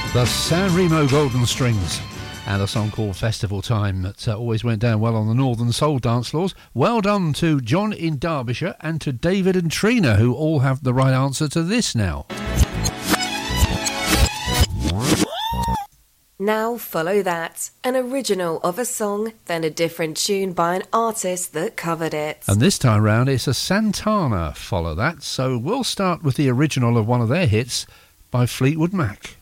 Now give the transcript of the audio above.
The San Remo Golden Strings and a song called Festival Time that always went down well on the Northern Soul dance floors. Well done to John in Derbyshire and to David and Trina, who all have the right answer to this now. Now follow that. An original of a song, then a different tune by an artist that covered it. And this time round it's a Santana follow that, so we'll start with the original of one of their hits by Fleetwood Mac.